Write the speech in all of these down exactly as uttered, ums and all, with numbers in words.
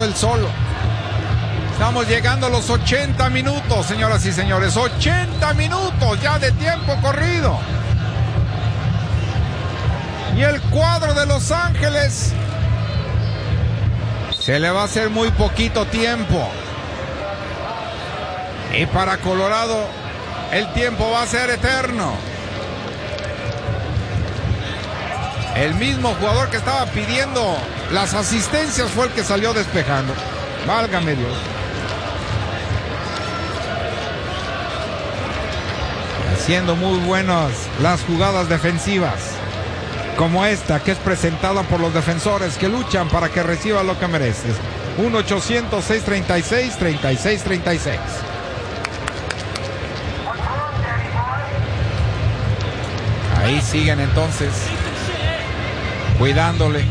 él solo. Estamos llegando a los ochenta minutos, señoras y señores. ochenta minutos ya de tiempo corrido. Y el cuadro de Los Ángeles se le va a hacer muy poquito tiempo. Y para Colorado el tiempo va a ser eterno. El mismo jugador que estaba pidiendo las asistencias fue el que salió despejando. Válgame Dios. Haciendo muy buenas las jugadas defensivas, como esta que es presentada por los defensores que luchan para que reciba lo que mereces. uno ochocientos, seiscientos treinta y seis, treinta y seis treinta y seis. Ahí siguen entonces cuidándole.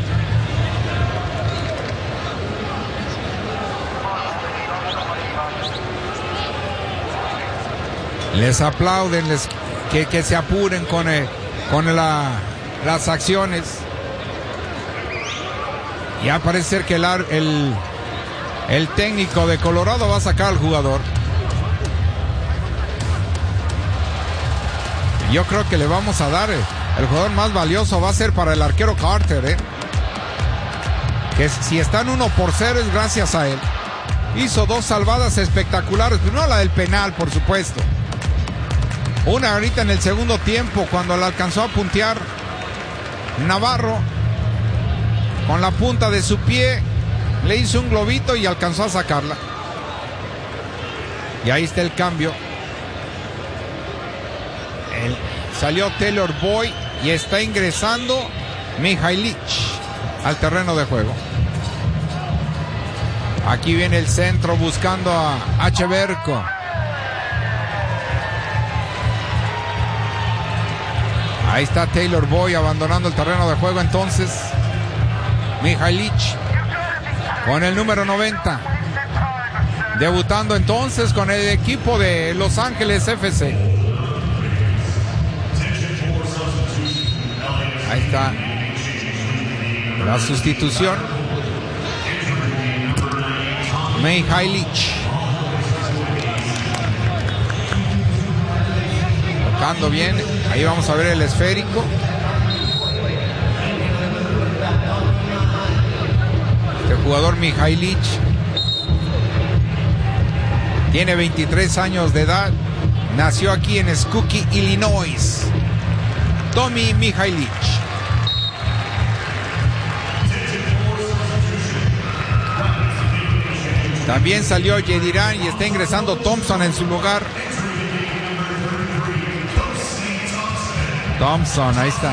Les aplauden, les, que, que se apuren con, el, con la, las acciones. Ya parece ser que el, el, el técnico de Colorado va a sacar al jugador. Yo creo que le vamos a dar el, el jugador más valioso va a ser para el arquero Carter, ¿eh? Que si están uno por cero es gracias a él. Hizo dos salvadas espectaculares, no la del penal, por supuesto. Una ahorita en el segundo tiempo, cuando la alcanzó a puntear Navarro con la punta de su pie, le hizo un globito y alcanzó a sacarla. Y ahí está el cambio. El, salió Taylor Boyd y está ingresando Mihailich al terreno de juego. Aquí viene el centro buscando a Acheverko. Ahí está Taylor Boyd abandonando el terreno de juego entonces. Mihailich con el número noventa. Debutando entonces con el equipo de Los Ángeles F C. Ahí está la sustitución. Mihailich tocando bien. Ahí vamos a ver el esférico. Este jugador Mihailich tiene veintitrés años de edad. Nació aquí en Skokie, Illinois. Tommy Mihailich. También salió Yedirán y está ingresando Thompson en su lugar. Thompson, ahí está.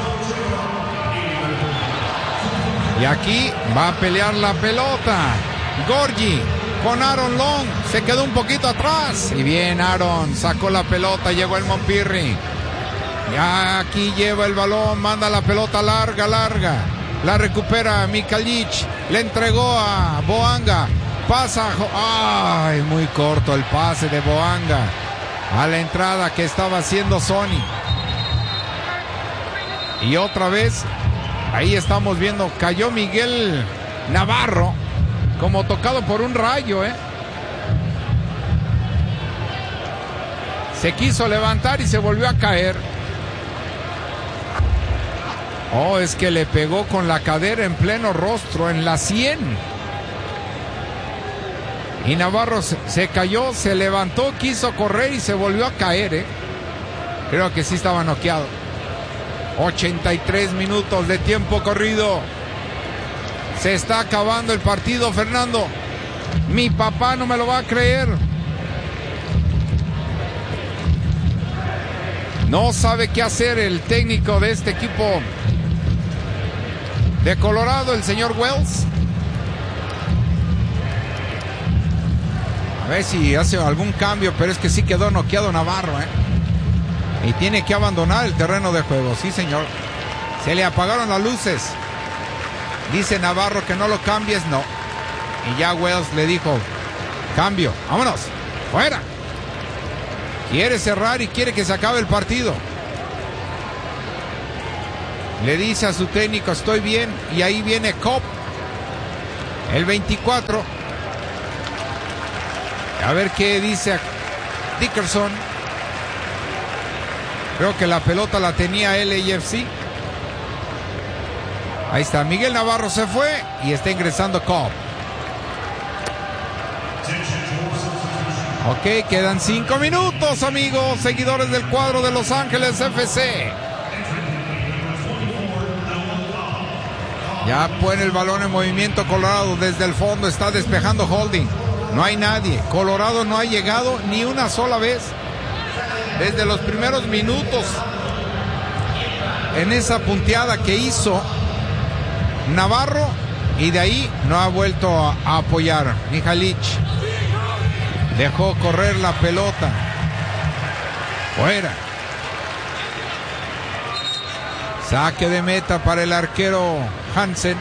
Y aquí va a pelear la pelota Gorgi con Aaron Long. Se quedó un poquito atrás. Y bien, Aaron sacó la pelota, llegó el Monpirri. Ya aquí lleva el balón, manda la pelota larga, larga. La recupera Mihailich. Le entregó a Boanga. Pasa, ay, muy corto el pase de Boanga a la entrada que estaba haciendo Sony. Y otra vez, ahí estamos viendo, cayó Miguel Navarro, como tocado por un rayo, ¿eh? Se quiso levantar y se volvió a caer. Oh, es que le pegó con la cadera en pleno rostro, en la sien. Y Navarro se, se cayó, se levantó, quiso correr y se volvió a caer, ¿eh? Creo que sí estaba noqueado. ochenta y tres minutos de tiempo corrido. Se está acabando el partido, Fernando. Mi papá no me lo va a creer. No sabe qué hacer el técnico de este equipo de Colorado, el señor Wells. A ver si hace algún cambio, pero es que sí quedó noqueado Navarro, ¿eh? Y tiene que abandonar el terreno de juego, sí señor. Se le apagaron las luces. Dice Navarro que no lo cambies, no. Y ya Wells le dijo, cambio, vámonos, fuera. Quiere cerrar y quiere que se acabe el partido. Le dice a su técnico, estoy bien. Y ahí viene Cobb. El veinticuatro. A ver qué dice Dickerson. Creo que la pelota la tenía L A F C. Ahí está, Miguel Navarro se fue y está ingresando Cobb. Ok, quedan cinco minutos, amigos, seguidores del cuadro de Los Ángeles F C. Ya pone el balón en movimiento Colorado. Desde el fondo está despejando Holding. No hay nadie. Colorado no ha llegado ni una sola vez desde los primeros minutos en esa punteada que hizo Navarro, y de ahí no ha vuelto a, a apoyar. Mihalic dejó correr la pelota fuera. Saque de meta para el arquero Hansen.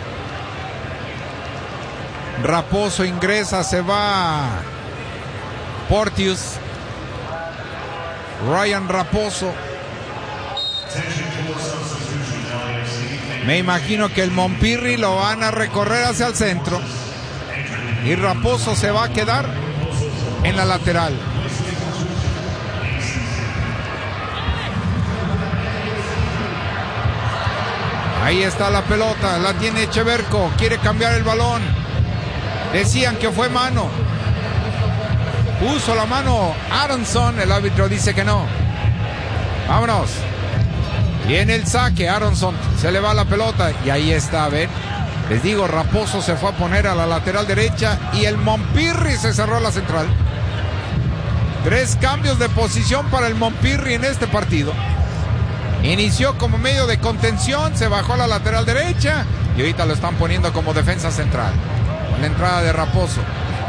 Raposo ingresa, se va Porteous. Ryan Raposo. Me imagino que el Montpirri lo van a recorrer hacia el centro y Raposo se va a quedar en la lateral. Ahí está la pelota, la tiene Echeverco, quiere cambiar el balón. Decían que fue mano. Puso la mano Aronson, el árbitro dice que no. Vámonos. Viene el saque, Aronson se le va la pelota y ahí está, a ver. Les digo, Raposo se fue a poner a la lateral derecha y el Montpirri se cerró la central. Tres cambios de posición para el Montpirri en este partido. Inició como medio de contención, se bajó a la lateral derecha y ahorita lo están poniendo como defensa central. Con la entrada de Raposo.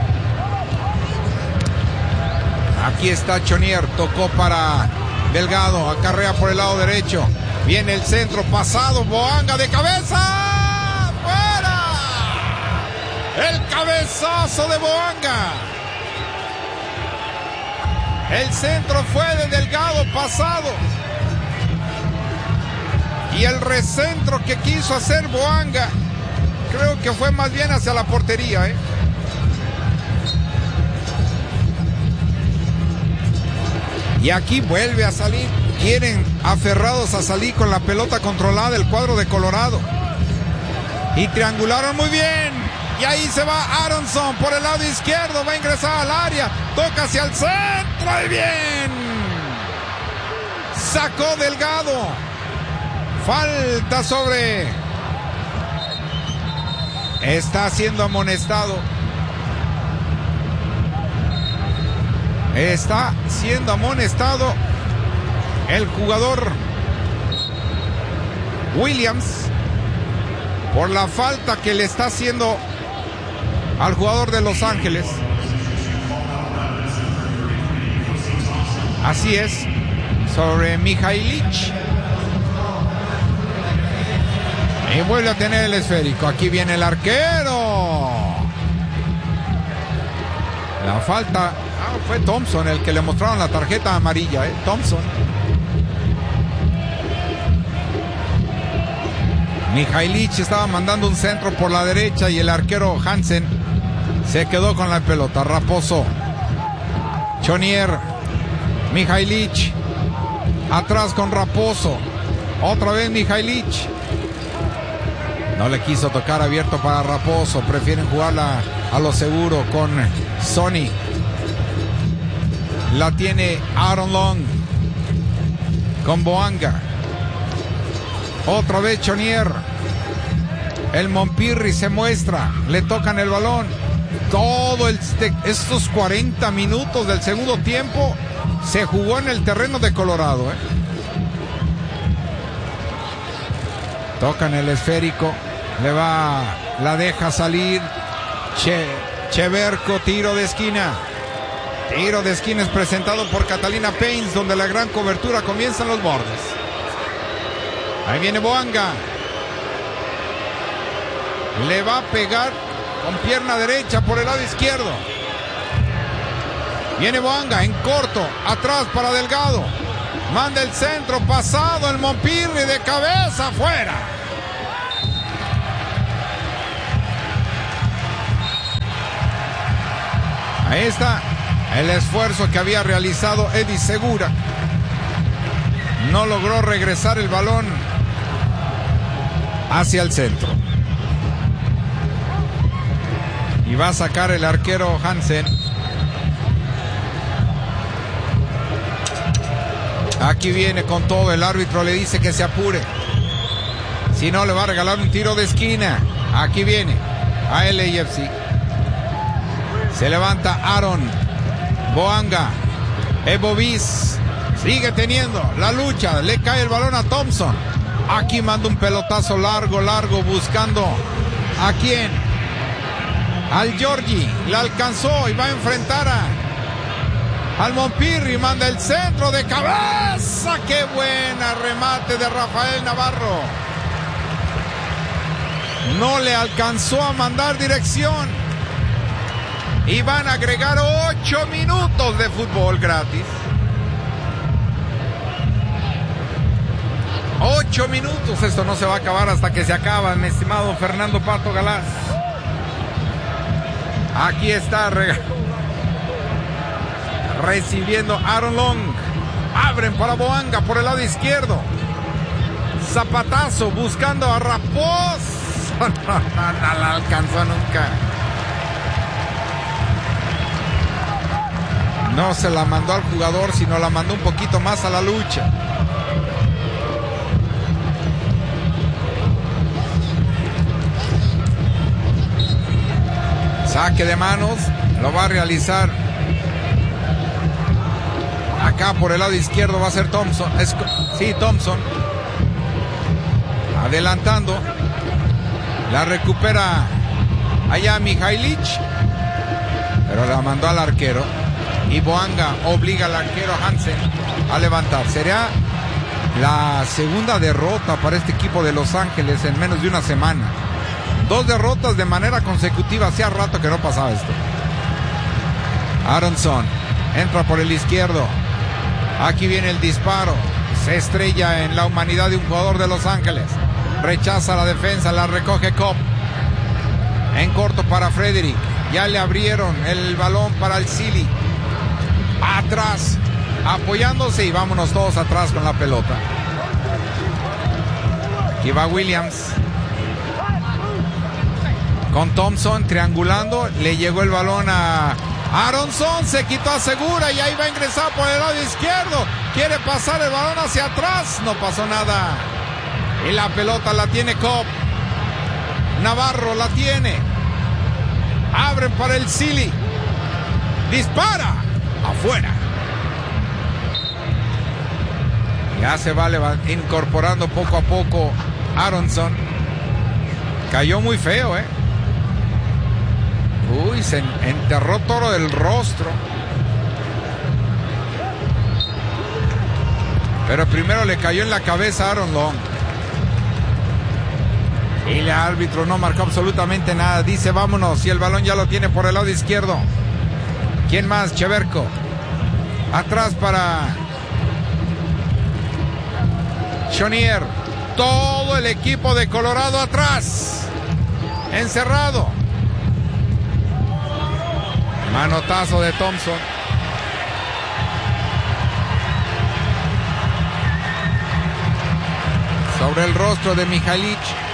Aquí está Chonier, tocó para Delgado, acarrea por el lado derecho. Viene el centro pasado, Boanga de cabeza. ¡Fuera! El cabezazo de Boanga. El centro fue de Delgado pasado. Y el recentro que quiso hacer Boanga, creo que fue más bien hacia la portería, ¿eh? Y aquí vuelve a salir. Quieren aferrados a salir con la pelota controlada el cuadro de Colorado. Y triangularon muy bien. Y ahí se va Aronson por el lado izquierdo. Va a ingresar al área. Toca hacia el centro. Y bien. Sacó Delgado. Falta sobre. Está siendo amonestado. Está siendo amonestado el jugador Williams por la falta que le está haciendo al jugador de Los Ángeles. Así es, sobre Mihalic. Y vuelve a tener el esférico. Aquí viene el arquero. La falta. Ah, fue Thompson el que le mostraron la tarjeta amarilla, ¿eh? Thompson. Mihalic estaba mandando un centro por la derecha y el arquero Hansen se quedó con la pelota. Raposo. Chonier. Mihalic. Atrás con Raposo. Otra vez Mihalic. No le quiso tocar abierto para Raposo. Prefieren jugarla a lo seguro con Sonny. La tiene Aaron Long con Boanga. Otra vez Chonier. El Montpirri se muestra. Le tocan el balón. Todo este, estos cuarenta minutos del segundo tiempo se jugó en el terreno de Colorado, ¿eh? Tocan el esférico. Le va. La deja salir. Che, Cheverco, tiro de esquina. Tiro de esquina es presentado por Catalina Paints, donde la gran cobertura comienza en los bordes. Ahí viene Boanga. Le va a pegar con pierna derecha por el lado izquierdo. Viene Boanga en corto, atrás para Delgado. Manda el centro pasado, el Montpirri de cabeza afuera. Ahí está el esfuerzo que había realizado Eddie Segura. No logró regresar el balón hacia el centro. Y va a sacar el arquero Hansen. Aquí viene con todo. El árbitro le dice que se apure. Si no, le va a regalar un tiro de esquina. Aquí viene a L A F C. Se levanta Aaron Boanga. Evo Bis sigue teniendo la lucha. Le cae el balón a Thompson. Aquí manda un pelotazo largo, largo, buscando a quién. Al Georgie. La alcanzó y va a enfrentar a al Montpirri. Manda el centro de cabeza. ¡Qué buena remate de Rafael Navarro! No le alcanzó a mandar dirección. Y van a agregar ocho minutos de fútbol gratis. Ocho minutos. Esto no se va a acabar hasta que se acaba, mi estimado Fernando Pato Galás. Aquí está re... recibiendo Aaron Long. Abren para Boanga por el lado izquierdo. Zapatazo buscando a Raposo. No, no, no la alcanzó nunca. No se la mandó al jugador, sino la mandó un poquito más a la lucha. Saque de manos, lo va a realizar. Acá por el lado izquierdo va a ser Thompson. Es, sí, Thompson. Adelantando. La recupera allá Mihailic. Pero la mandó al arquero. Y Boanga obliga al arquero Hansen a levantar. Sería la segunda derrota para este equipo de Los Ángeles en menos de una semana. Dos derrotas de manera consecutiva. Hacía rato que no pasaba esto. Aronson entra por el izquierdo. Aquí viene el disparo. Se estrella en la humanidad de un jugador de Los Ángeles. Rechaza la defensa. La recoge Cobb. En corto para Frederick. Ya le abrieron el balón para el Silly. Atrás, apoyándose y vámonos todos atrás con la pelota. Aquí va Williams. Con Thompson triangulando. Le llegó el balón a Aronson. Se quitó a Segura y ahí va a ingresar por el lado izquierdo. Quiere pasar el balón hacia atrás. No pasó nada. Y la pelota la tiene Cobb. Navarro la tiene. Abren para el Silly. Dispara. Afuera. Ya se va incorporando poco a poco Aronson. Cayó muy feo, eh. Uy, se enterró todo el rostro. Pero primero le cayó en la cabeza a Aaron Long. Y el árbitro no marcó absolutamente nada. Dice vámonos. Y el balón ya lo tiene por el lado izquierdo. ¿Quién más? Cheverko. Atrás para Chonier. Todo el equipo de Colorado atrás. Encerrado. Manotazo de Thompson. Sobre el rostro de Mihailic.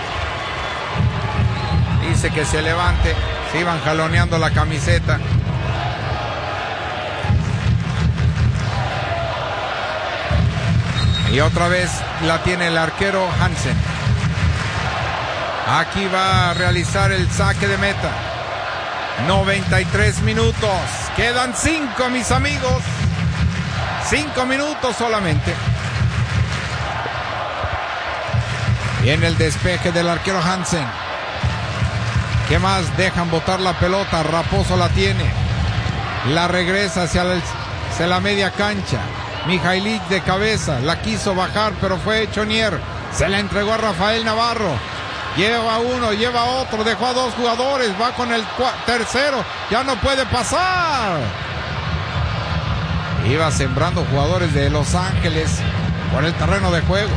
Dice que se levante. Se iban jaloneando la camiseta. Y otra vez la tiene el arquero Hansen. Aquí va a realizar el saque de meta. noventa y tres minutos. Quedan cinco, mis amigos. cinco minutos solamente. Viene el despeje del arquero Hansen. ¿Qué más? Dejan botar la pelota. Raposo la tiene. La regresa hacia, el, hacia la media cancha. Mihailic de cabeza, la quiso bajar, pero fue Chonier. Se la entregó a Rafael Navarro. Lleva uno, lleva otro, dejó a dos jugadores, va con el tercero, ya no puede pasar. Iba sembrando jugadores de Los Ángeles por el terreno de juego.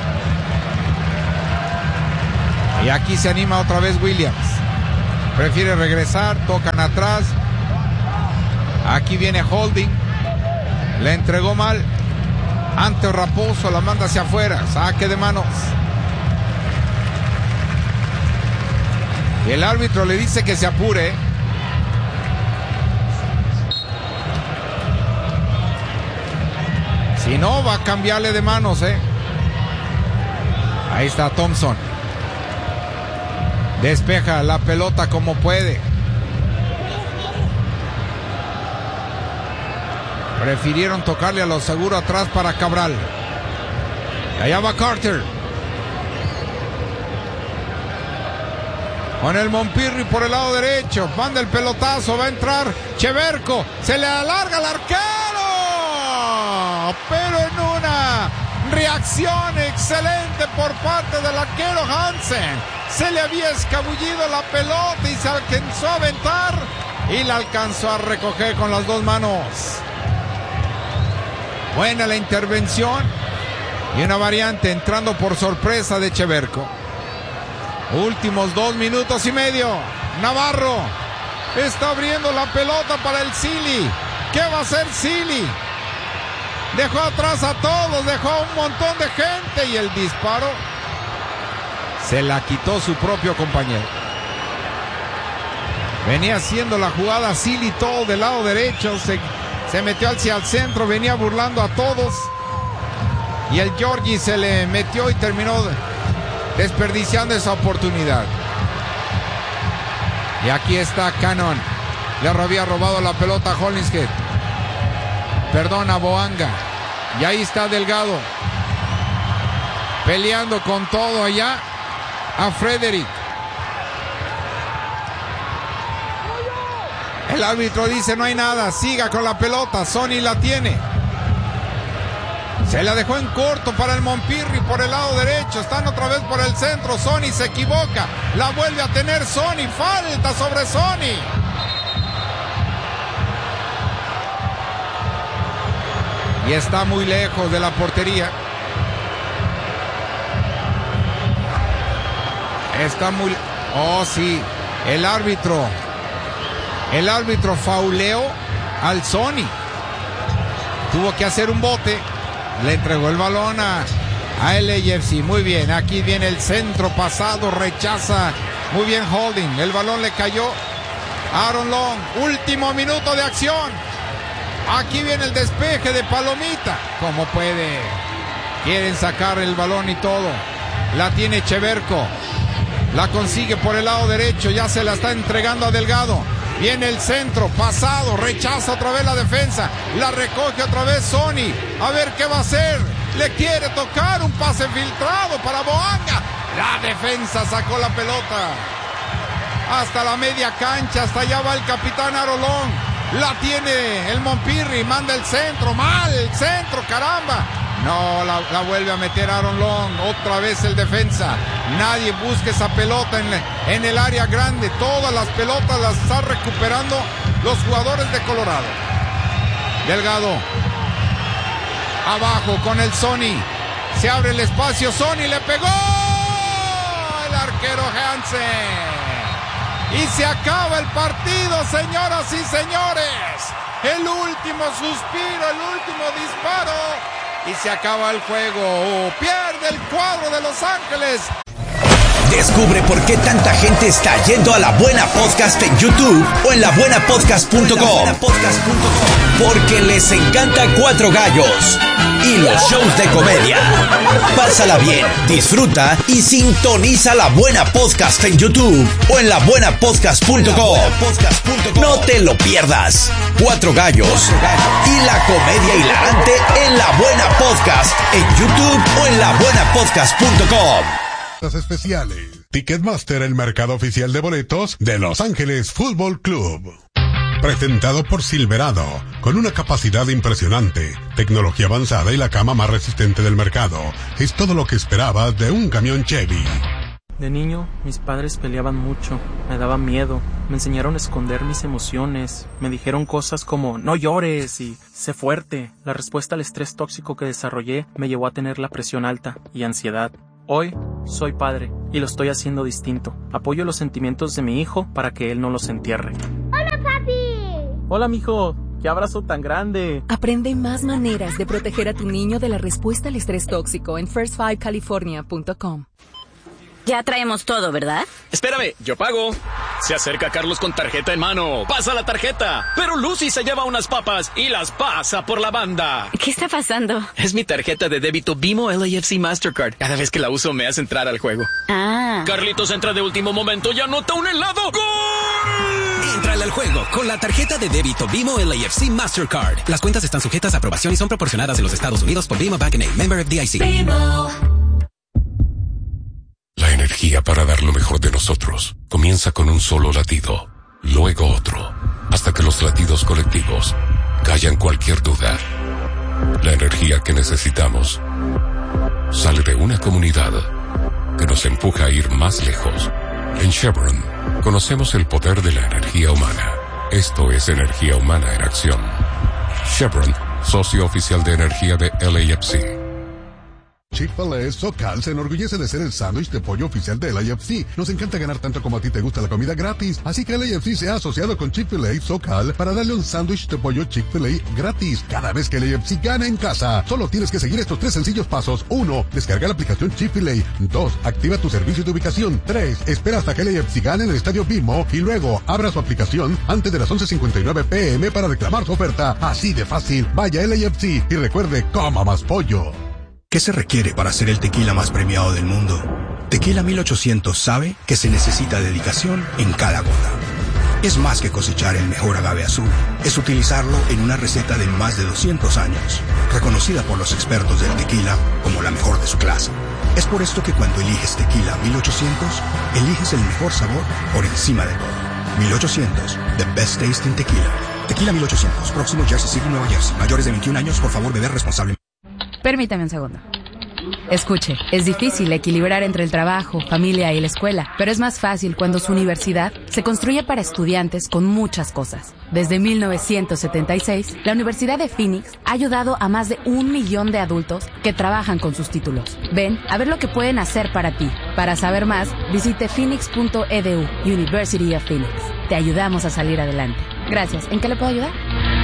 Y aquí se anima otra vez Williams. Prefiere regresar, tocan atrás. Aquí viene Holding. Le entregó mal. Ante Raposo la manda hacia afuera. Saque de manos. Y el árbitro le dice que se apure. Si no, va a cambiarle de manos, ¿eh? Ahí está Thompson. Despeja la pelota como puede. Prefirieron tocarle a lo seguro atrás para Cabral. Y allá va Carter. Con el Montpirri por el lado derecho. Manda el pelotazo. Va a entrar Cheverco. Se le alarga al arquero. Pero en una reacción excelente por parte del arquero Hansen. Se le había escabullido la pelota y se alcanzó a aventar. Y la alcanzó a recoger con las dos manos. Buena la intervención. Y una variante entrando por sorpresa de Cheverco. Últimos dos minutos y medio. Navarro está abriendo la pelota para el Silly. ¿Qué va a hacer Silly? Dejó atrás a todos, dejó a un montón de gente y el disparo se la quitó su propio compañero. Venía haciendo la jugada Silly todo del lado derecho, se, se metió hacia el centro, venía burlando a todos y el Georgie se le metió y terminó desperdiciando esa oportunidad. Y aquí está Cannon. Le había robado la pelota a Hollingshead. Perdón, a Boanga. Y ahí está Delgado. Peleando con todo allá a Frederick. El árbitro dice no hay nada. Siga con la pelota. Sony la tiene. Se la dejó en corto para el Montpirri por el lado derecho. Están otra vez por el centro. Sony se equivoca. La vuelve a tener Sony. Falta sobre Sony. Y está muy lejos de la portería. Está muy... Oh, sí. El árbitro. El árbitro fauleó al Sony. Tuvo que hacer un bote. Le entregó el balón a, a L A F C. Muy bien. Aquí viene el centro pasado. Rechaza. Muy bien Holding. El balón le cayó a Aaron Long. Último minuto de acción. Aquí viene el despeje de Palomita. Como puede. Quieren sacar el balón y todo. La tiene Cheverco. La consigue por el lado derecho. Ya se la está entregando a Delgado. Viene el centro, pasado, rechaza otra vez la defensa. La recoge otra vez Sony. A ver qué va a hacer. Le quiere tocar un pase filtrado para Boanga. La defensa sacó la pelota. Hasta la media cancha, hasta allá va el capitán Arolón. La tiene el Montpirri, manda el centro, mal, el centro, caramba. No, la, la vuelve a meter Aaron Long, otra vez el defensa. Nadie busca esa pelota en, en el área grande. Todas las pelotas las está recuperando los jugadores de Colorado. Delgado. Abajo con el Sony. Se abre el espacio, Sony le pegó. El arquero Hansen. Y se acaba el partido, señoras y señores. El último suspiro, el último disparo. Y se acaba el juego. Pierde el cuadro de Los Ángeles. Descubre por qué tanta gente está yendo a La Buena Podcast en YouTube o en la buena podcast punto com. Porque les encanta Cuatro Gallos y los shows de comedia. Pásala bien, disfruta y sintoniza La Buena Podcast en YouTube o en la buena podcast punto com. No te lo pierdas. Cuatro Gallos y la comedia hilarante en La Buena Podcast en YouTube o en la buena podcast punto com. Especiales. Ticketmaster, el mercado oficial de boletos de Los Ángeles Fútbol Club. Presentado por Silverado, con una capacidad impresionante, tecnología avanzada y la cama más resistente del mercado. Es todo lo que esperabas de un camión Chevy. De niño, mis padres peleaban mucho, me daba miedo, me enseñaron a esconder mis emociones, me dijeron cosas como no llores y sé fuerte. La respuesta al estrés tóxico que desarrollé me llevó a tener la presión alta y ansiedad. Hoy soy padre y lo estoy haciendo distinto. Apoyo los sentimientos de mi hijo para que él no los entierre. ¡Hola, papi! Hola, mijo. ¡Qué abrazo tan grande! Aprende más maneras de proteger a tu niño de la respuesta al estrés tóxico en first five california punto com. Ya traemos todo, ¿verdad? Espérame, yo pago. Se acerca Carlos con tarjeta en mano. Pasa la tarjeta. Pero Lucy se lleva unas papas y las pasa por la banda. ¿Qué está pasando? Es mi tarjeta de débito Bimo L A F C Mastercard. Cada vez que la uso me hace entrar al juego. Ah. Carlitos entra de último momento y anota un helado. ¡Gol! Entrale al juego con la tarjeta de débito Bimo L A F C Mastercard. Las cuentas están sujetas a aprobación y son proporcionadas en los Estados Unidos por Bimo Bank N A, member F D I C. Bimo. La energía para dar lo mejor de nosotros comienza con un solo latido, luego otro, hasta que los latidos colectivos callan cualquier duda. La energía que necesitamos sale de una comunidad que nos empuja a ir más lejos. En Chevron conocemos el poder de la energía humana. Esto es energía humana en acción. Chevron, socio oficial de energía de L A F C. Chick-fil-A SoCal se enorgullece de ser el sándwich de pollo oficial de L A F C. Nos encanta ganar tanto como a ti te gusta la comida gratis. Así que L A F C se ha asociado con Chick-fil-A SoCal para darle un sándwich de pollo Chick-fil-A gratis cada vez que L A F C gana en casa. Solo tienes que seguir estos tres sencillos pasos. uno. Descarga la aplicación Chick-fil-A. dos. Activa tu servicio de ubicación. tres. Espera hasta que L A F C gane en el estadio Bimo y luego abra su aplicación antes de las once cincuenta y nueve pm para reclamar su oferta. Así de fácil. Vaya a L A F C y recuerde, coma más pollo. ¿Qué se requiere para ser el tequila más premiado del mundo? Tequila mil ochocientos sabe que se necesita dedicación en cada gota. Es más que cosechar el mejor agave azul. Es utilizarlo en una receta de más de doscientos años, reconocida por los expertos del tequila como la mejor de su clase. Es por esto que cuando eliges Tequila mil ochocientos, eliges el mejor sabor por encima de todo. mil ochocientos, the best taste in tequila. Tequila mil ochocientos, próximo Jersey City, Nueva Jersey. Mayores de veintiún años, por favor, beber responsablemente. Permítame un segundo. Escuche, es difícil equilibrar entre el trabajo, familia y la escuela, pero es más fácil cuando su universidad se construye para estudiantes con muchas cosas. Desde mil novecientos setenta y seis, la Universidad de Phoenix ha ayudado a más de un millón de adultos que trabajan con sus títulos. Ven a ver lo que pueden hacer para ti. Para saber más, visite phoenix punto e d u, University of Phoenix. Te ayudamos a salir adelante. Gracias. ¿En qué le puedo ayudar?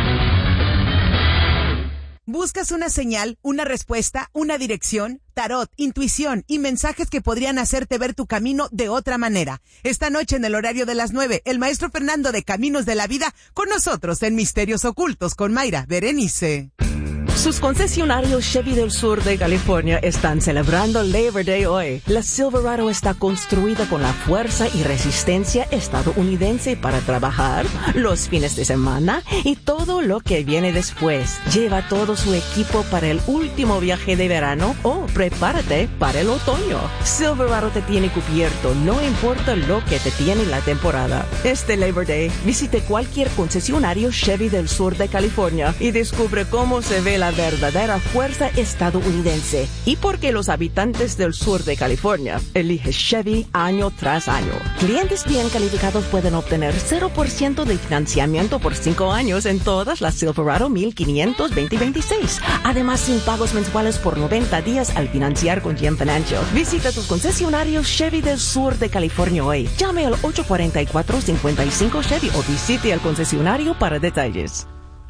¿Buscas una señal, una respuesta, una dirección, tarot, intuición y mensajes que podrían hacerte ver tu camino de otra manera? Esta noche en el horario de las nueve, el maestro Fernando de Caminos de la Vida con nosotros en Misterios Ocultos con Mayra Berenice. Sus concesionarios Chevy del sur de California están celebrando Labor Day hoy. La Silverado está construida con la fuerza y resistencia estadounidense para trabajar los fines de semana y todo lo que viene después. Lleva todo su equipo para el último viaje de verano o prepárate para el otoño. Silverado te tiene cubierto, no importa lo que te tiene la temporada. Este Labor Day, visite cualquier concesionario Chevy del sur de California y descubre cómo se ve la verdadera fuerza estadounidense y por qué los habitantes del sur de California eligen Chevy año tras año. Clientes bien calificados pueden obtener cero por ciento de financiamiento por cinco años en todas las Silverado mil quinientos veinte y veintiséis. Además, sin pagos mensuales por noventa días al financiar con G M Financial. Visita tus concesionarios Chevy del sur de California hoy. Llame al ocho cuatro cuatro, cinco cinco Chevy o visite el concesionario para detalles.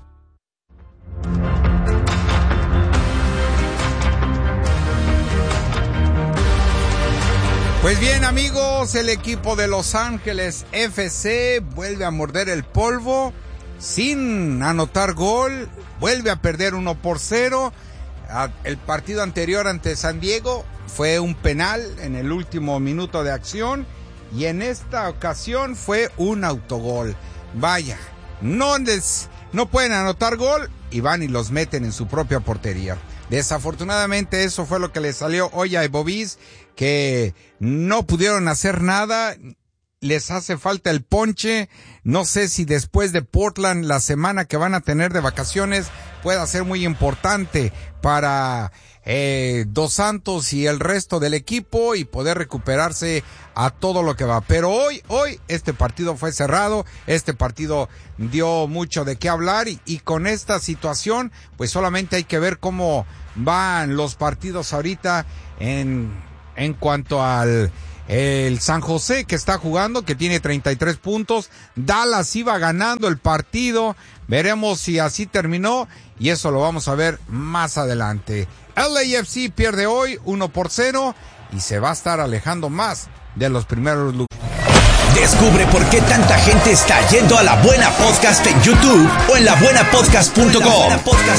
Pues bien, amigos, el equipo de Los Ángeles F C vuelve a morder el polvo sin anotar gol, vuelve a perder uno por cero. El partido anterior ante San Diego fue un penal en el último minuto de acción y en esta ocasión fue un autogol. Vaya, no, les, no pueden anotar gol y van y los meten en su propia portería. Desafortunadamente eso fue lo que le salió hoy a Bobis, que no pudieron hacer nada, les hace falta el ponche. No sé si después de Portland la semana que van a tener de vacaciones pueda ser muy importante para eh, Dos Santos y el resto del equipo y poder recuperarse a todo lo que va. Pero hoy, hoy este partido fue cerrado, este partido dio mucho de qué hablar y, y con esta situación pues solamente hay que ver cómo van los partidos ahorita en, en cuanto al el San José que está jugando, que tiene treinta y tres puntos. Dallas iba ganando el partido. Veremos si así terminó y eso lo vamos a ver más adelante. L A F C pierde hoy uno por cero y se va a estar alejando más de los primeros lugares. Descubre por qué tanta gente está yendo a La Buena Podcast en YouTube o en la buena podcast punto com.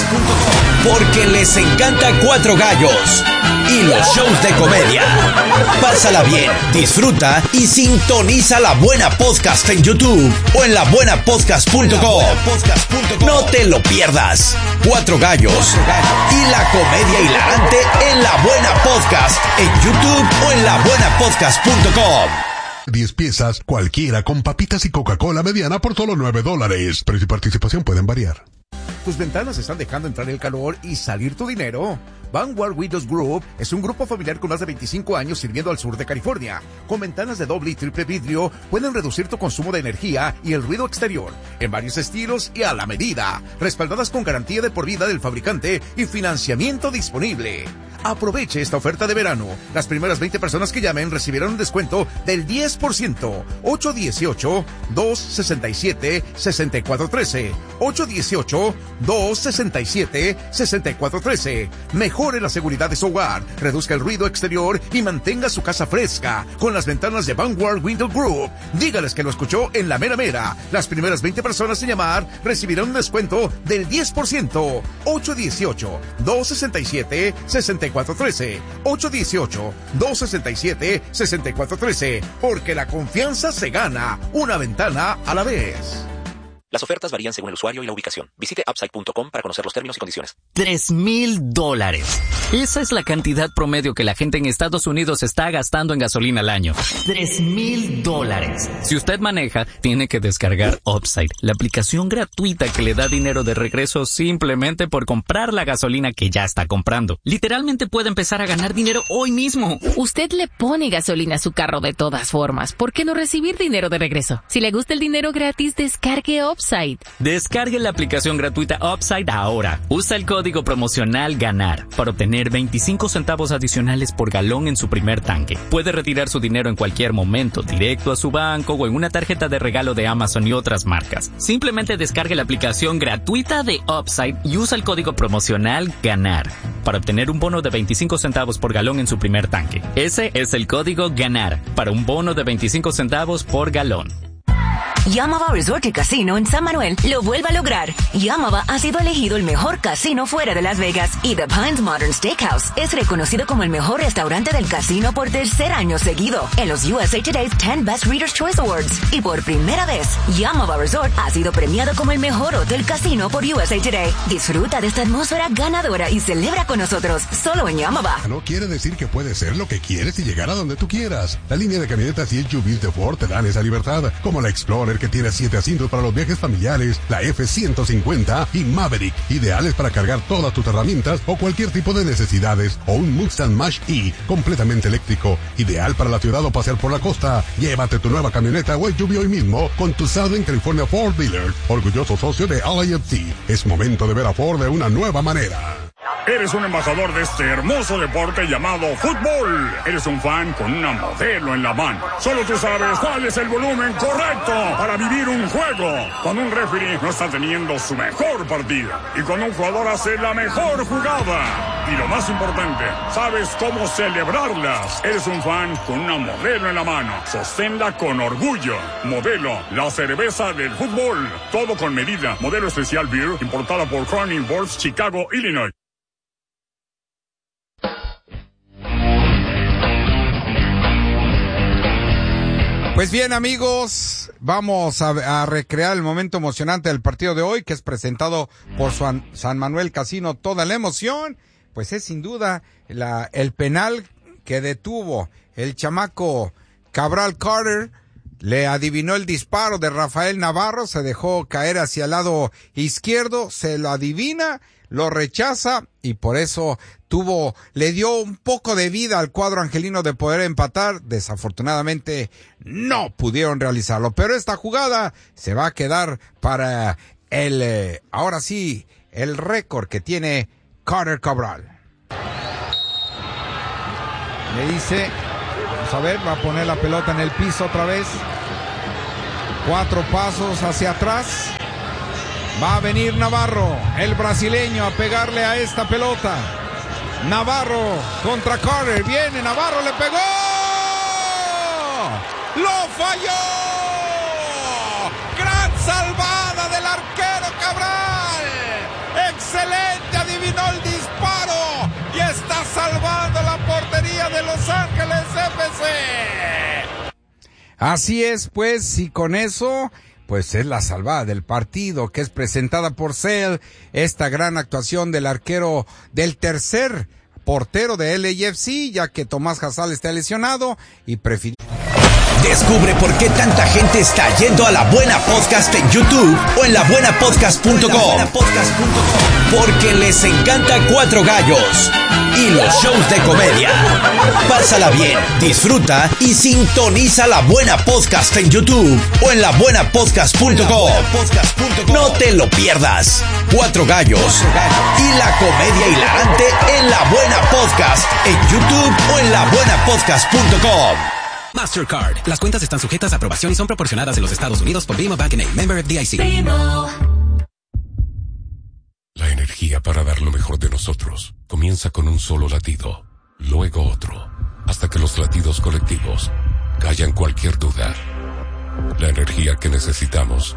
Porque les encanta Cuatro Gallos y los shows de comedia. Pásala bien, disfruta y sintoniza La Buena Podcast en YouTube o en la buena podcast punto com. No te lo pierdas. Cuatro Gallos y la comedia hilarante en La Buena Podcast en YouTube o en la buena podcast punto com. diez piezas, cualquiera con papitas y Coca-Cola mediana por solo nueve dólares. Precio y participación pueden variar. ¿Tus ventanas están dejando entrar el calor y salir tu dinero? Vanguard Windows Group es un grupo familiar con más de veinticinco años sirviendo al sur de California. Con ventanas de doble y triple vidrio, pueden reducir tu consumo de energía y el ruido exterior, en varios estilos y a la medida, respaldadas con garantía de por vida del fabricante y financiamiento disponible. Aproveche esta oferta de verano. Las primeras veinte personas que llamen recibirán un descuento del diez por ciento. ocho uno ocho, dos seis siete, seis cuatro uno tres. ocho uno ocho, dos seis siete, seis cuatro uno tres. Mejore la seguridad de su hogar, reduzca el ruido exterior y mantenga su casa fresca con las ventanas de Vanguard Windows Group. Dígales que lo escuchó en La Mera Mera. Las primeras veinte personas en llamar recibirán un descuento del diez por ciento. ocho uno ocho, dos seis siete, seis cuatro uno tres. ocho uno ocho, dos seis siete, seis cuatro uno tres. Porque la confianza se gana una ventana a la vez. Las ofertas varían según el usuario y la ubicación. Visite upside punto com para conocer los términos y condiciones. Tres mil dólares. Esa es la cantidad promedio que la gente en Estados Unidos está gastando en gasolina al año. Tres mil dólares. Si usted maneja, tiene que descargar Upside, la aplicación gratuita que le da dinero de regreso simplemente por comprar la gasolina que ya está comprando. Literalmente puede empezar a ganar dinero hoy mismo. Usted le pone gasolina a su carro de todas formas. ¿Por qué no recibir dinero de regreso? Si le gusta el dinero gratis, descargue Upside. Upside. Descargue la aplicación gratuita Upside ahora. Usa el código promocional GANAR para obtener veinticinco centavos adicionales por galón en su primer tanque. Puede retirar su dinero en cualquier momento, directo a su banco o en una tarjeta de regalo de Amazon y otras marcas. Simplemente descargue la aplicación gratuita de Upside y usa el código promocional GANAR para obtener un bono de veinticinco centavos por galón en su primer tanque. Ese es el código GANAR para un bono de veinticinco centavos por galón. Yamava Resort y Casino en San Manuel lo vuelve a lograr. Yamava ha sido elegido el mejor casino fuera de Las Vegas y The Pines Modern Steakhouse es reconocido como el mejor restaurante del casino por tercer año seguido en los U S A Today's ten Best Readers' Choice Awards. Y por primera vez, Yamava Resort ha sido premiado como el mejor hotel casino por U S A Today. Disfruta de esta atmósfera ganadora y celebra con nosotros, solo en Yamava. No quiere decir que puedes ser lo que quieres y llegar a donde tú quieras. La línea de camionetas y S U Vs de Ford te dan esa libertad, como la Explorer que tiene siete asientos para los viajes familiares, la F ciento cincuenta y Maverick, ideales para cargar todas tus herramientas o cualquier tipo de necesidades, o un Mustang Mach-E completamente eléctrico, ideal para la ciudad o pasear por la costa. Llévate tu nueva camioneta o S U V hoy mismo con tu Southern California Ford Dealer, orgulloso socio de L A F C. Es momento de ver a Ford de una nueva manera. Eres un embajador de este hermoso deporte llamado fútbol. Eres un fan con una modelo en la mano. Solo tú sabes cuál es el volumen correcto para vivir un juego. Cuando un referee no está teniendo su mejor partido. Y cuando un jugador hace la mejor jugada. Y lo más importante, sabes cómo celebrarlas. Eres un fan con una modelo en la mano. Sosténla con orgullo. Modelo, la cerveza del fútbol. Todo con medida. Modelo especial beer, importada por Crown Imports, Chicago, Illinois. Pues bien, amigos, vamos a, a recrear el momento emocionante del partido de hoy, que es presentado por San, San Manuel Casino. Toda la emoción, pues es sin duda la, el penal que detuvo el chamaco Cabral Carter. Le adivinó el disparo de Rafael Navarro, se dejó caer hacia el lado izquierdo, se lo adivina, lo rechaza y por eso tuvo, le dio un poco de vida al cuadro angelino de poder empatar. Desafortunadamente no pudieron realizarlo, pero esta jugada se va a quedar para el, eh, ahora sí, el récord que tiene Carter Cabral. Le dice, Vamos a ver, va a poner la pelota en el piso otra vez. Cuatro pasos hacia atrás. Va a venir Navarro, el brasileño, a pegarle a esta pelota. Navarro contra Carter. Viene Navarro, le pegó. ¡Lo falló! ¡Gran salvada del arquero Cabral! ¡Excelente! Adivinó el disparo y está salvando la portería de Los Ángeles F C. Así es, pues, y con eso, pues es la salvada del partido, que es presentada por Sale, esta gran actuación del arquero del tercer portero de L A F C, ya que Tomás Hasal está lesionado y prefirió. Descubre por qué tanta gente está yendo a La Buena Podcast en YouTube o en la buena podcast punto com. Porque les encanta Cuatro Gallos y los shows de comedia. Pásala bien, disfruta y sintoniza La Buena Podcast en YouTube o en la buena podcast punto com. No te lo pierdas. Cuatro Gallos y la comedia hilarante en La Buena Podcast en YouTube o en la buena podcast punto com. Mastercard. Las cuentas están sujetas a aprobación y son proporcionadas en los Estados Unidos por BMO Bank N A, member F D I C. La energía para dar lo mejor de nosotros comienza con un solo latido, luego otro, hasta que los latidos colectivos callan cualquier duda. La energía que necesitamos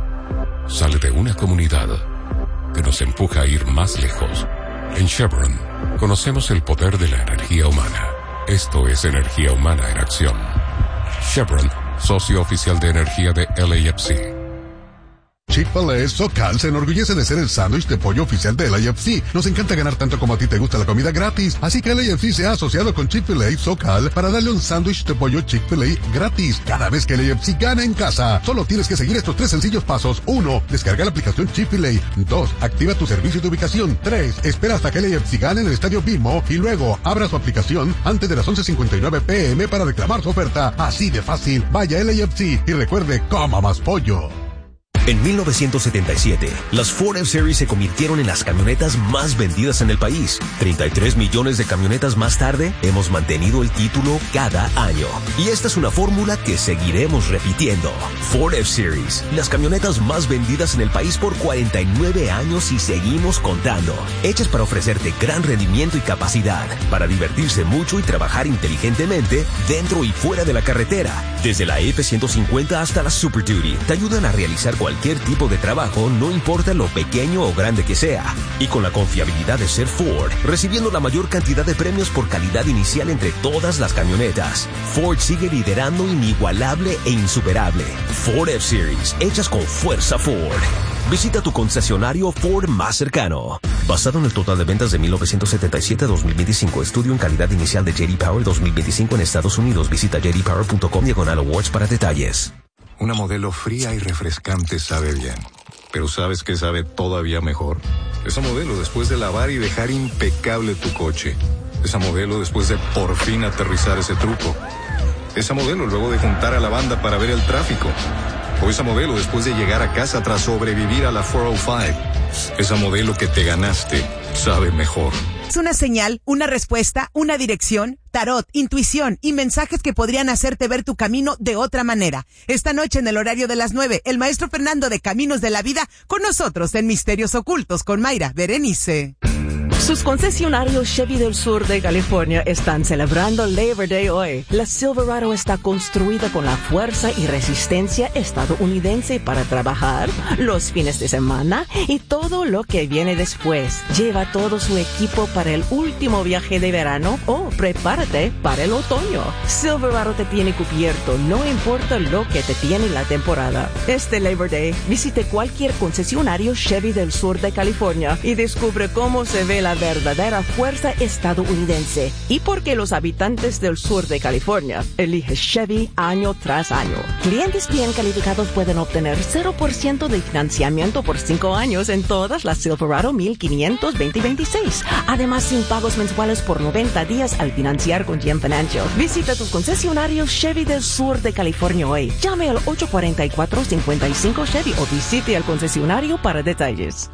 sale de una comunidad que nos empuja a ir más lejos. En Chevron conocemos el poder de la energía humana. Esto es energía humana en acción. Chevron, socio oficial de energía de L A F C. Chick-fil-A SoCal se enorgullece de ser el sándwich de pollo oficial de L A F C. Nos encanta ganar tanto como a ti te gusta la comida gratis. Así que L A F C se ha asociado con Chick-fil-A SoCal para darle un sándwich de pollo Chick-fil-A gratis cada vez que L A F C gana en casa. Solo tienes que seguir estos tres sencillos pasos. Uno, descarga la aplicación Chick-fil-A. Dos, activa tu servicio de ubicación. Tres, espera hasta que L A F C gane en el estadio BMO y luego abra su aplicación antes de las once cincuenta y nueve pe eme para reclamar su oferta. Así de fácil. Vaya a L A F C y recuerde, coma más pollo. En mil novecientos setenta y siete, las Ford F-Series se convirtieron en las camionetas más vendidas en el país. treinta y tres millones de camionetas más tarde, hemos mantenido el título cada año. Y esta es una fórmula que seguiremos repitiendo. Ford F-Series, las camionetas más vendidas en el país por cuarenta y nueve años y seguimos contando. Hechas para ofrecerte gran rendimiento y capacidad, para divertirse mucho y trabajar inteligentemente dentro y fuera de la carretera. Desde la F ciento cincuenta hasta la Super Duty, te ayudan a realizar cualquier Cualquier tipo de trabajo, no importa lo pequeño o grande que sea. Y con la confiabilidad de ser Ford, recibiendo la mayor cantidad de premios por calidad inicial entre todas las camionetas. Ford sigue liderando inigualable e insuperable. Ford F-Series, hechas con fuerza Ford. Visita tu concesionario Ford más cercano. Basado en el total de ventas de mil novecientos setenta y siete a dos mil veinticinco, estudio en calidad inicial de J D Power dos mil veinticinco en Estados Unidos. Visita j d power punto com diagonal awards para detalles. Una modelo fría y refrescante sabe bien, pero ¿sabes qué sabe todavía mejor? Esa modelo después de lavar y dejar impecable tu coche. Esa modelo después de por fin aterrizar ese truco. Esa modelo luego de juntar a la banda para ver el tráfico. O esa modelo después de llegar a casa tras sobrevivir a la cuatrocientos cinco. Esa modelo que te ganaste sabe mejor. Es una señal, una respuesta, una dirección, tarot, intuición y mensajes que podrían hacerte ver tu camino de otra manera. Esta noche en el horario de las nueve, el maestro Fernando de Caminos de la Vida con nosotros en Misterios Ocultos con Mayra Berenice. Sus concesionarios Chevy del sur de California están celebrando Labor Day hoy. La Silverado está construida con la fuerza y resistencia estadounidense para trabajar los fines de semana y todo lo que viene después. Lleva todo su equipo para el último viaje de verano o prepárate para el otoño. Silverado te tiene cubierto, no importa lo que te tiene la temporada. Este Labor Day, visite cualquier concesionario Chevy del sur de California y descubre cómo se ve la verdadera fuerza estadounidense y por qué los habitantes del sur de California eligen Chevy año tras año. Clientes bien calificados pueden obtener cero por ciento de financiamiento por cinco años en todas las Silverado mil quinientos veinte veintiséis. Además, sin pagos mensuales por noventa días al financiar con G M Financial. Visita tus concesionarios Chevy del sur de California hoy. Llame al ocho cuatro cuatro, cinco cinco Chevy o visite al concesionario para detalles.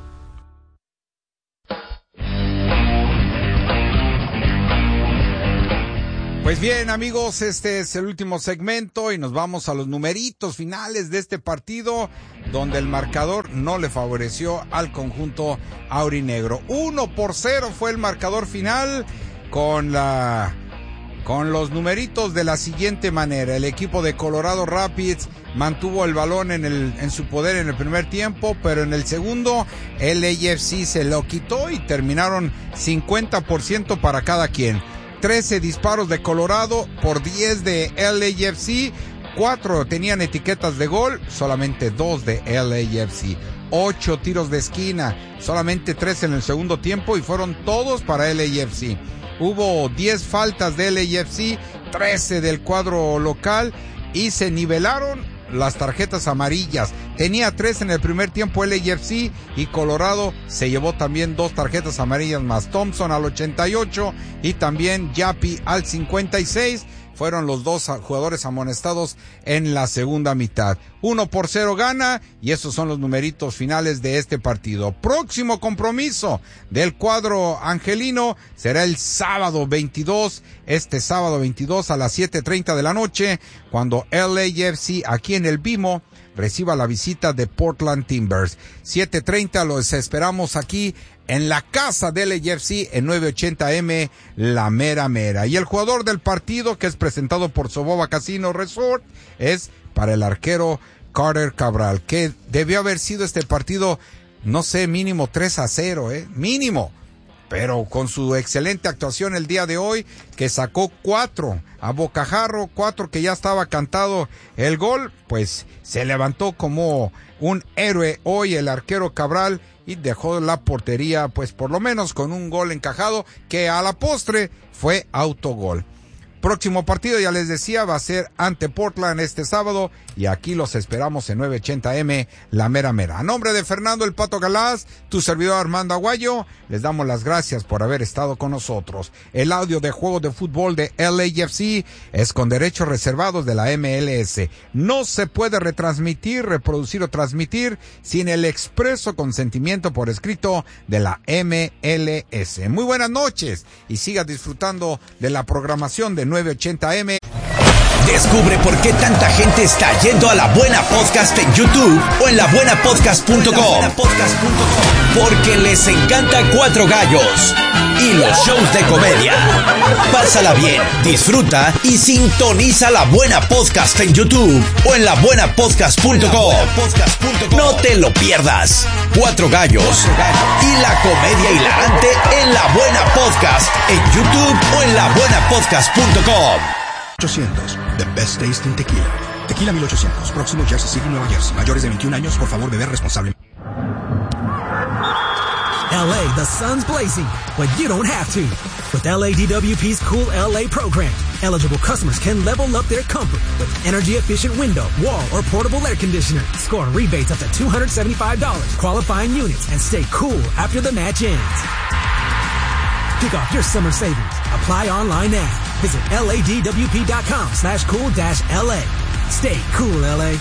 Pues bien, amigos, este es el último segmento y nos vamos a los numeritos finales de este partido, donde el marcador no le favoreció al conjunto aurinegro. Uno por cero fue el marcador final, con la con los numeritos de la siguiente manera. El equipo de Colorado Rapids mantuvo el balón en el en su poder en el primer tiempo, pero en el segundo L A F C se lo quitó y terminaron cincuenta por ciento para cada quien. trece disparos de Colorado por diez de L A F C, cuatro tenían etiquetas de gol, solamente dos de L A F C. ocho tiros de esquina, solamente tres en el segundo tiempo y fueron todos para L A F C. Hubo diez faltas de L A F C, trece del cuadro local y se nivelaron las tarjetas amarillas. Tenía tres en el primer tiempo L A F C y Colorado se llevó también dos tarjetas amarillas más. Thompson al ochenta y ocho y también Yappi al cincuenta y seis. Fueron los dos jugadores amonestados en la segunda mitad. Uno por cero gana y esos son los numeritos finales de este partido. Próximo compromiso del cuadro angelino será el sábado veintidós, este sábado veintidós a las siete treinta de la noche, cuando L A F C aquí en el Bimo reciba la visita de Portland Timbers. siete treinta los esperamos aquí en la casa del L A F C en nueve ochenta M, La Mera Mera. Y el jugador del partido, que es presentado por Soboba Casino Resort, es para el arquero Carter Cabral, que debió haber sido este partido, no sé, mínimo tres a cero, eh, mínimo. Pero con su excelente actuación el día de hoy, que sacó cuatro a bocajarro, cuatro que ya estaba cantado el gol, pues se levantó como un héroe hoy el arquero Cabral y dejó la portería pues por lo menos con un gol encajado que a la postre fue autogol. Próximo partido, ya les decía, va a ser ante Portland este sábado y aquí los esperamos en nueve ochenta M, La Mera Mera. A nombre de Fernando El Pato Galaz, tu servidor Armando Aguayo, les damos las gracias por haber estado con nosotros. El audio de juego de fútbol de L A F C es con derechos reservados de la M L S. No se puede retransmitir, reproducir o transmitir sin el expreso consentimiento por escrito de la M L S. Muy buenas noches y siga disfrutando de la programación de nueve ochenta M. Descubre por qué tanta gente está yendo a La Buena Podcast en YouTube o en la buena podcast punto com. Porque les encanta Cuatro Gallos y los shows de comedia. Pásala bien, disfruta y sintoniza La Buena Podcast en YouTube o en la buena podcast punto com. No te lo pierdas. Cuatro Gallos y la comedia hilarante en La Buena Podcast en YouTube o en la buena podcast punto com. ochocientos, the best taste in tequila. Tequila mil ochocientos, próximo Jersey City, Nueva Jersey. Mayores de veintiún años, por favor, beber responsablemente. L A, the sun's blazing, but you don't have to. With L A D W P's Cool L A program, eligible customers can level up their comfort with energy-efficient window, wall, or portable air conditioner. Score rebates up to two hundred seventy-five dollars, qualifying units, and stay cool after the match ends. Kick off your summer savings. Apply online now. Visit ladwp.com slash cool dash LA. Stay cool, L A.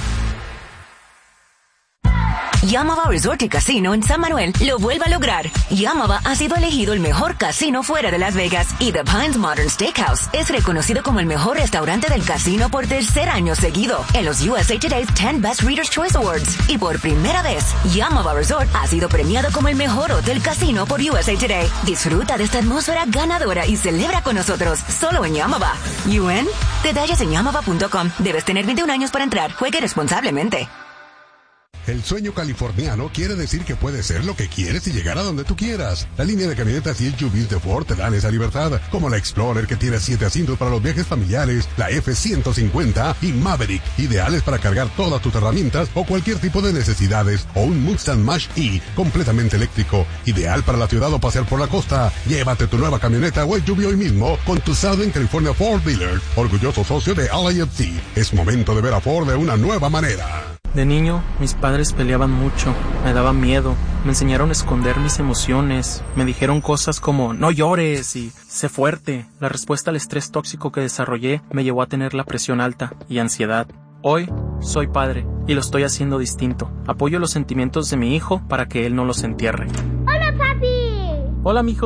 Yamava Resort y Casino en San Manuel lo vuelve a lograr. Yamava ha sido elegido el mejor casino fuera de Las Vegas y The Pines Modern Steakhouse es reconocido como el mejor restaurante del casino por tercer año seguido en los U S A Today's ten Best Readers' Choice Awards. Y por primera vez, Yamava Resort ha sido premiado como el mejor hotel casino por U S A Today. Disfruta de esta atmósfera ganadora y celebra con nosotros solo en Yamava. ¿U N? Detalles en yamava punto com. Debes tener veintiún años para entrar. Juegue responsablemente. El sueño californiano quiere decir que puedes ser lo que quieres y llegar a donde tú quieras. La línea de camionetas y S U Vs de Ford te dan esa libertad, como la Explorer que tiene siete asientos para los viajes familiares, la F ciento cincuenta y Maverick, ideales para cargar todas tus herramientas o cualquier tipo de necesidades, o un Mustang Mach-E completamente eléctrico, ideal para la ciudad o pasear por la costa. Llévate tu nueva camioneta o S U V hoy mismo con tu Southern California Ford Dealer, orgulloso socio de L A F C. Es momento de ver a Ford de una nueva manera. De niño, mis padres peleaban mucho, me daban miedo, me enseñaron a esconder mis emociones, me dijeron cosas como no llores y sé fuerte. La respuesta al estrés tóxico que desarrollé me llevó a tener la presión alta y ansiedad. Hoy soy padre y lo estoy haciendo distinto. Apoyo los sentimientos de mi hijo para que él no los entierre. ¡Hola, papi! Hola, mijo.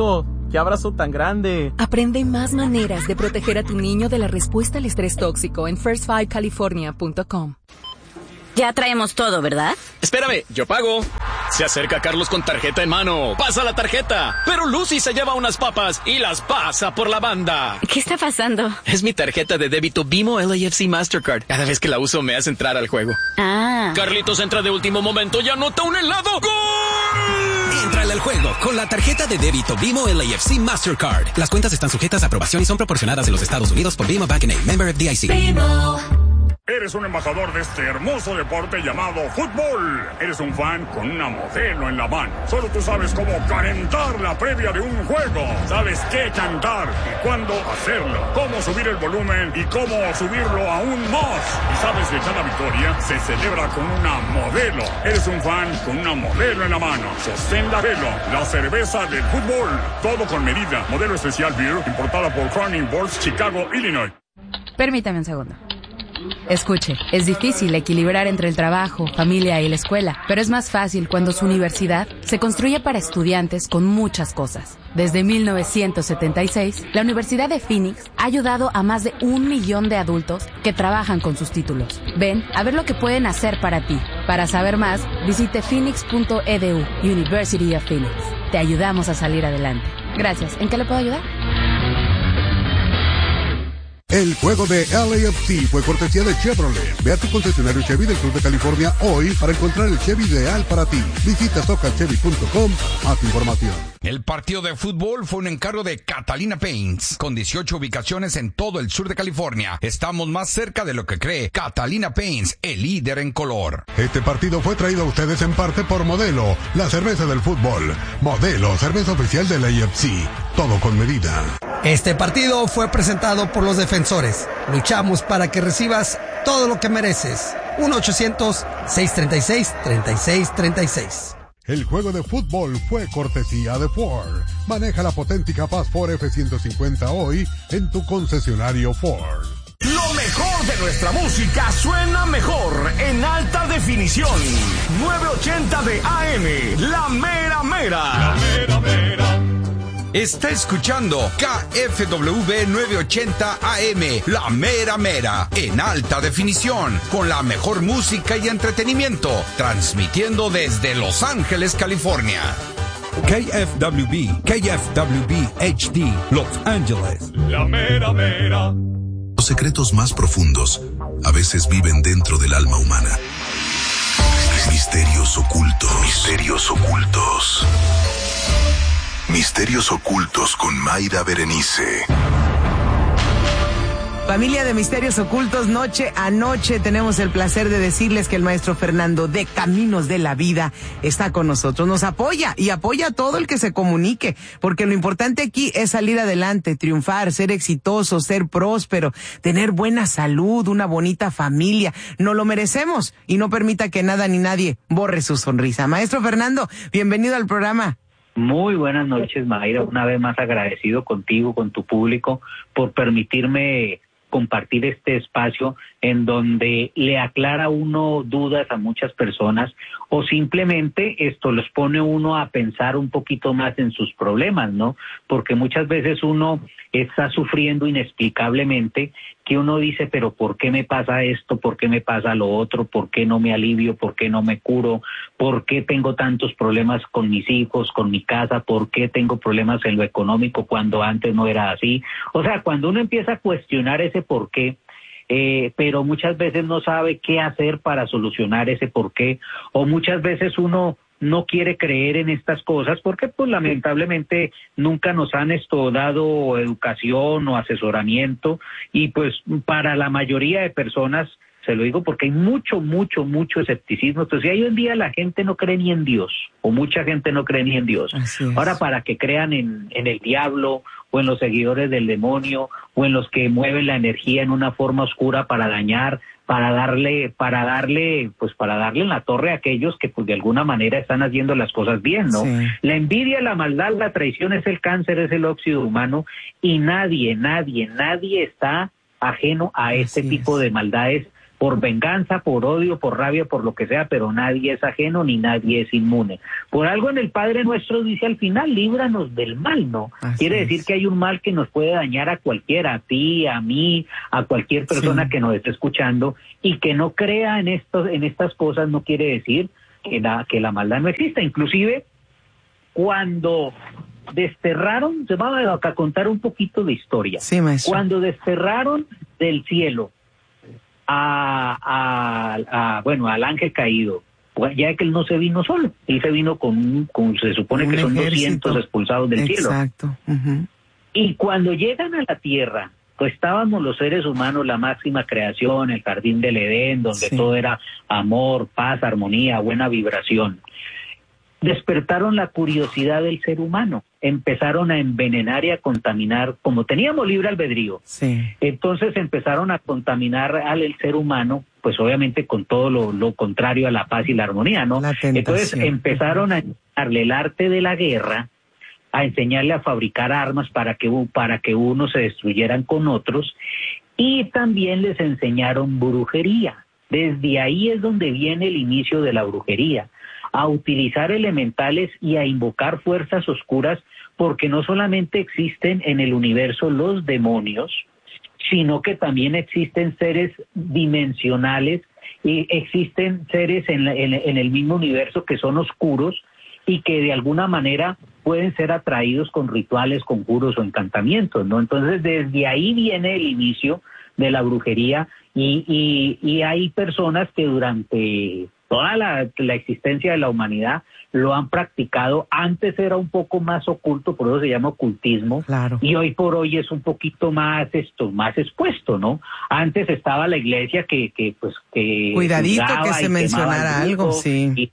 ¡Qué abrazo tan grande! Aprende más maneras de proteger a tu niño de la respuesta al estrés tóxico en first five california punto com. Ya traemos todo, ¿verdad? Espérame, yo pago. Se acerca Carlos con tarjeta en mano. Pasa la tarjeta. Pero Lucy se lleva unas papas y las pasa por la banda. ¿Qué está pasando? Es mi tarjeta de débito Bimo L A F C Mastercard. Cada vez que la uso me hace entrar al juego. Ah. Carlitos entra de último momento y anota un helado. ¡Gol! Entrale al juego con la tarjeta de débito Bimo L A F C Mastercard. Las cuentas están sujetas a aprobación y son proporcionadas en los Estados Unidos por Bimo Bank N A, member F D I C. Bimo. Eres un embajador de este hermoso deporte llamado fútbol. Eres un fan con una modelo en la mano. Solo tú sabes cómo calentar la previa de un juego. Sabes qué cantar y cuándo hacerlo. Cómo subir el volumen y cómo subirlo aún más. Y sabes que cada victoria se celebra con una modelo. Eres un fan con una modelo en la mano. Sostén la velo, la cerveza del fútbol. Todo con medida. Modelo especial beer importada por Crown Imports, Chicago, Illinois. Permítame un segundo. Escuche, es difícil equilibrar entre el trabajo, familia y la escuela, pero es más fácil cuando su universidad se construye para estudiantes con muchas cosas. Desde mil novecientos setenta y seis, la Universidad de Phoenix ha ayudado a más de un millón de adultos que trabajan con sus títulos. Ven a ver lo que pueden hacer para ti. Para saber más, visite phoenix punto e d u, University of Phoenix. Te ayudamos a salir adelante. Gracias. ¿En qué le puedo ayudar? El juego de L A F C fue cortesía de Chevrolet. Ve a tu concesionario Chevy del sur de California hoy para encontrar el Chevy ideal para ti. Visita socal chevy punto com. Haz información. El partido de fútbol fue un encargo de Catalina Paints, con dieciocho ubicaciones en todo el sur de California. Estamos más cerca de lo que cree. Catalina Paints, el líder en color. Este partido fue traído a ustedes en parte por Modelo, la cerveza del fútbol. Modelo, cerveza oficial del L A F C. Todo con medida. Este partido fue presentado por los defensores. Luchamos para que recibas todo lo que mereces. uno ochocientos, seiscientos treinta y seis, treinta y seis treinta y seis. El juego de fútbol fue cortesía de Ford. Maneja la potente y capaz Ford F ciento cincuenta hoy en tu concesionario Ford. Lo mejor de nuestra música suena mejor en alta definición. novecientos ochenta de A M, La Mera Mera. La Mera Mera. Está escuchando K F W novecientos ochenta A M, La Mera Mera, en alta definición, con la mejor música y entretenimiento, transmitiendo desde Los Ángeles, California. K F W B, K F W B H D, Los Ángeles. La Mera Mera. Los secretos más profundos a veces viven dentro del alma humana. Misterios ocultos. Misterios ocultos. Misterios ocultos con Mayra Berenice. Familia de Misterios Ocultos, noche a noche tenemos el placer de decirles que el maestro Fernando de Caminos de la Vida está con nosotros. Nos apoya y apoya a todo el que se comunique, porque lo importante aquí es salir adelante, triunfar, ser exitoso, ser próspero, tener buena salud, una bonita familia. Nos lo merecemos y no permita que nada ni nadie borre su sonrisa. Maestro Fernando, bienvenido al programa. Muy buenas noches, Mayra. Una vez más agradecido contigo, con tu público, por permitirme compartir este espacio en donde le aclara uno dudas a muchas personas o simplemente esto los pone uno a pensar un poquito más en sus problemas, ¿no? Porque muchas veces uno está sufriendo inexplicablemente que uno dice, pero ¿por qué me pasa esto? ¿Por qué me pasa lo otro? ¿Por qué no me alivio? ¿Por qué no me curo? ¿Por qué tengo tantos problemas con mis hijos, con mi casa? ¿Por qué tengo problemas en lo económico cuando antes no era así? O sea, cuando uno empieza a cuestionar ese por qué, Eh, pero muchas veces no sabe qué hacer para solucionar ese porqué, o muchas veces uno no quiere creer en estas cosas porque pues lamentablemente nunca nos han esto dado educación o asesoramiento, y pues para la mayoría de personas, se lo digo porque hay mucho, mucho, mucho escepticismo. Entonces, hoy en día la gente no cree ni en Dios, o mucha gente no cree ni en Dios. Ahora, para que crean en, en el diablo, o en los seguidores del demonio, o en los que mueven la energía en una forma oscura para dañar, para darle, para darle, pues para darle en la torre a aquellos que pues de alguna manera están haciendo las cosas bien, ¿no? Sí. La envidia, la maldad, la traición es el cáncer, es el óxido humano, y nadie, nadie, nadie está ajeno a este Así tipo es. de maldades, por venganza, por odio, por rabia, por lo que sea, pero nadie es ajeno ni nadie es inmune. Por algo en el Padre Nuestro dice al final, líbranos del mal, ¿no? Así Quiere decir es. que hay un mal que nos puede dañar a cualquiera, a ti, a mí, a cualquier persona sí. que nos esté escuchando, y que no crea en estos, en estas cosas no quiere decir que la, que la maldad no exista. Inclusive, cuando desterraron, se va a contar un poquito de historia, sí, maestro. Cuando desterraron del cielo A, a, a, bueno, al ángel caído, ya que él no se vino solo, él se vino con, con se supone un que son ejército. doscientos expulsados del cielo. Exacto. Uh-huh. Y cuando llegan a la tierra, pues estábamos los seres humanos, la máxima creación, el jardín del Edén, donde sí. todo era amor, paz, armonía, buena vibración. Despertaron la curiosidad del ser humano, empezaron a envenenar y a contaminar, como teníamos libre albedrío, sí. entonces empezaron a contaminar al el ser humano, pues obviamente con todo lo, lo contrario a la paz y la armonía, ¿no? La entonces empezaron a enseñarle el arte de la guerra, a enseñarle a fabricar armas para que, para que unos se destruyeran con otros, y también les enseñaron brujería. Desde ahí es donde viene el inicio de la brujería, a utilizar elementales y a invocar fuerzas oscuras, porque no solamente existen en el universo los demonios, sino que también existen seres dimensionales y existen seres en, la, en, en el mismo universo que son oscuros y que de alguna manera pueden ser atraídos con rituales, conjuros o encantamientos, ¿no? Entonces desde ahí viene el inicio de la brujería y, y, y hay personas que durante toda la, la existencia de la humanidad lo han practicado. Antes era un poco más oculto, por eso se llama ocultismo, claro. y hoy por hoy es un poquito más esto, más expuesto, ¿no? Antes estaba la iglesia que, que pues que cuidadito que se mencionara algo, sí. Y,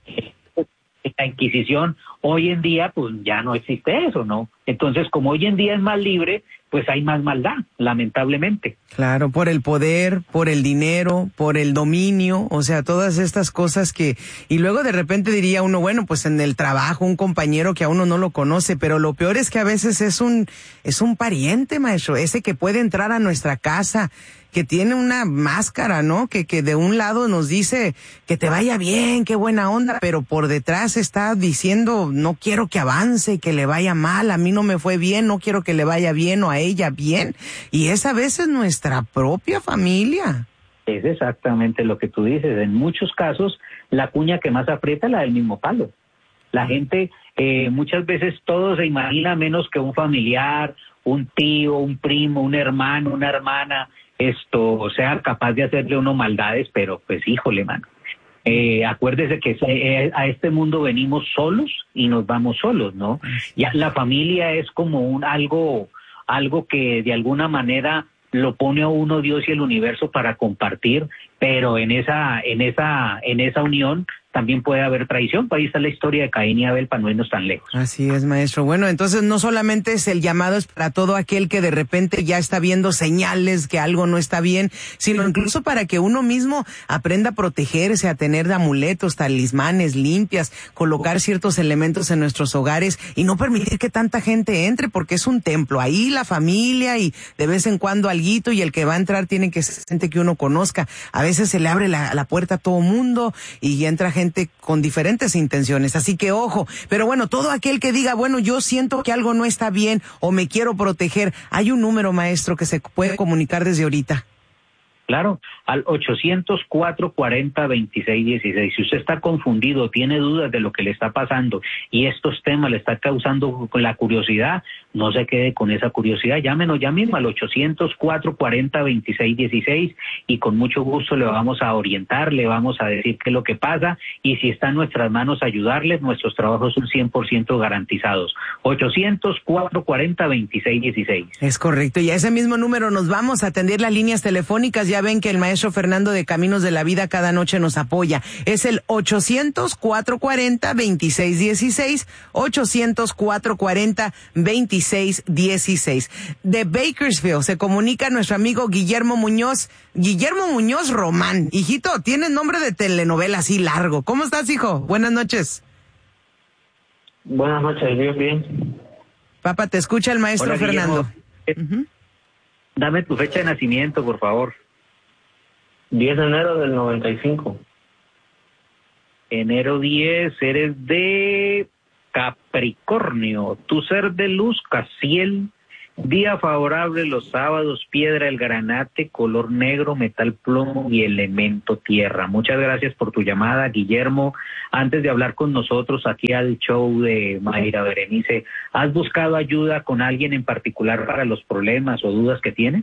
la Inquisición, hoy en día pues ya no existe eso, ¿no? Entonces, como hoy en día es más libre, pues hay más maldad, lamentablemente. Claro, por el poder, por el dinero, por el dominio, o sea, todas estas cosas que... Y luego de repente diría uno, bueno, pues en el trabajo, un compañero que a uno no lo conoce, pero lo peor es que a veces es un, es un pariente, maestro, ese que puede entrar a nuestra casa, que tiene una máscara, ¿no? Que, que de un lado nos dice que te vaya bien, qué buena onda, pero por detrás está diciendo, no quiero que avance, que le vaya mal, a mí no me fue bien, no quiero que le vaya bien o a ella bien. Y es a veces nuestra propia familia. Es exactamente lo que tú dices. En muchos casos, la cuña que más aprieta es la del mismo palo. La gente, eh, muchas veces todo se imagina menos que un familiar, un tío, un primo, un hermano, una hermana, esto sea capaz de hacerle uno maldades, pero pues híjole, mano. Eh, acuérdese que eh, a este mundo venimos solos y nos vamos solos, ¿no? Ya la familia es como un algo, algo que de alguna manera lo pone a uno Dios y el universo para compartir, pero en esa, en esa, en esa unión también puede haber traición. Ahí está la historia de Caín y Abel para no irnos tan lejos. Así es, maestro. Bueno, entonces no solamente es el llamado es para todo aquel que de repente ya está viendo señales que algo no está bien, sino incluso para que uno mismo aprenda a protegerse, a tener amuletos, talismanes, limpias, colocar ciertos elementos en nuestros hogares y no permitir que tanta gente entre, porque es un templo. Ahí la familia y de vez en cuando alguito, y el que va a entrar tiene que ser gente que uno conozca. A veces se le abre la, la puerta a todo mundo y entra gente con diferentes intenciones, así que ojo. Pero bueno, todo aquel que diga, bueno, yo siento que algo no está bien o me quiero proteger, hay un número, maestro, que se puede comunicar desde ahorita. Claro, al ochocientos, cuatrocientos cuarenta, veintiséis dieciséis. Si usted está confundido, tiene dudas de lo que le está pasando y estos temas le está causando la curiosidad, no se quede con esa curiosidad, llámenos ya mismo al ochocientos, cuatrocientos cuarenta, veintiséis dieciséis y con mucho gusto le vamos a orientar, le vamos a decir qué es lo que pasa y si está en nuestras manos ayudarles, nuestros trabajos son cien por ciento garantizados. ochocientos, cuatrocientos cuarenta, veintiséis dieciséis. Es correcto, y a ese mismo número nos vamos a atender las líneas telefónicas. Ya ven que el maestro Fernando de Caminos de la Vida cada noche nos apoya. Es el ochocientos, cuatrocientos cuarenta, veintiséis dieciséis, ochocientos, cuatrocientos cuarenta, veintiséis dieciséis. De Bakersfield se comunica nuestro amigo Guillermo Muñoz. Guillermo Muñoz Román. Hijito, tienes nombre de telenovela así largo. ¿Cómo estás, hijo? Buenas noches. Buenas noches, bien, bien. Papá, te escucha el maestro Hola, Fernando. Uh-huh. Dame tu fecha de nacimiento, por favor. diez de enero del noventa y cinco. Enero diez, eres de Capricornio, tu ser de luz, Casiel, día favorable los sábados, piedra el granate, color negro, metal plomo y elemento tierra. Muchas gracias por tu llamada, Guillermo. Antes de hablar con nosotros aquí al show de Mayra Berenice, ¿has buscado ayuda con alguien en particular para los problemas o dudas que tienes?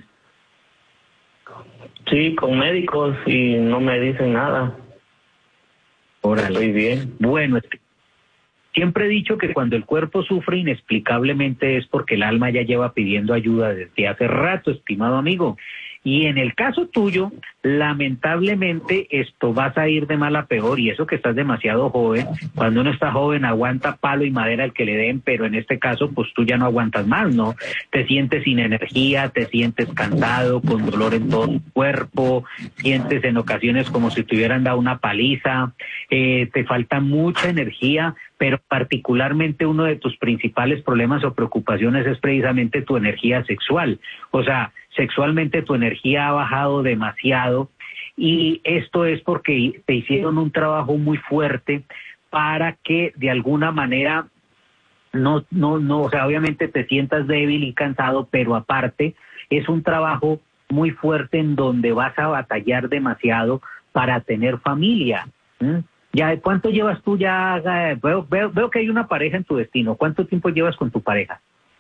Sí, con médicos y no me dicen nada. Órale. Estoy bien. Bueno, siempre he dicho que cuando el cuerpo sufre inexplicablemente es porque el alma ya lleva pidiendo ayuda desde hace rato, estimado amigo. Y en el caso tuyo, lamentablemente esto vas a ir de mal a peor, y eso que estás demasiado joven. Cuando uno está joven aguanta palo y madera el que le den, pero en este caso pues tú ya no aguantas más, ¿no? Te sientes sin energía, te sientes cansado, con dolor en todo tu cuerpo, sientes en ocasiones como si te hubieran dado una paliza, eh, te falta mucha energía, pero particularmente uno de tus principales problemas o preocupaciones es precisamente tu energía sexual. O sea, sexualmente tu energía ha bajado demasiado, y esto es porque te hicieron un trabajo muy fuerte para que de alguna manera no, no, no, o sea, obviamente te sientas débil y cansado, pero aparte es un trabajo muy fuerte en donde vas a batallar demasiado para tener familia. ¿Mm? Ya, ¿cuánto llevas tú ya? Veo, veo, veo que hay una pareja en tu destino. ¿Cuánto tiempo llevas con tu pareja?